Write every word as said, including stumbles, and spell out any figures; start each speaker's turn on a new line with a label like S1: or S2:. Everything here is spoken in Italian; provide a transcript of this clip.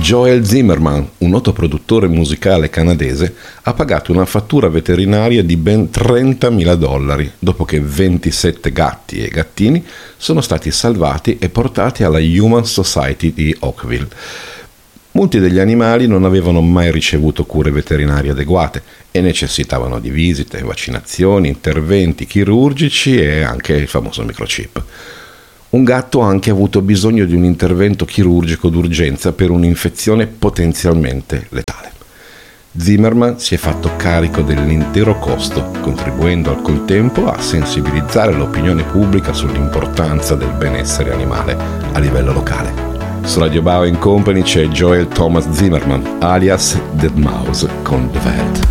S1: Joel Zimmerman, un noto produttore musicale canadese, ha pagato una fattura veterinaria di ben trentamila dollari dopo che ventisette gatti e gattini sono stati salvati e portati alla Human Society di Oakville. Molti degli animali non avevano mai ricevuto cure veterinarie adeguate e necessitavano di visite, vaccinazioni, interventi chirurgici e anche il famoso microchip. Un gatto ha anche avuto bisogno di un intervento chirurgico d'urgenza per un'infezione potenzialmente letale. Zimmerman si è fatto carico dell'intero costo, contribuendo al contempo a sensibilizzare l'opinione pubblica sull'importanza del benessere animale a livello locale. Su Radio Bauer and Company c'è Joel Thomas Zimmerman, alias Dead Mouse con The Vet.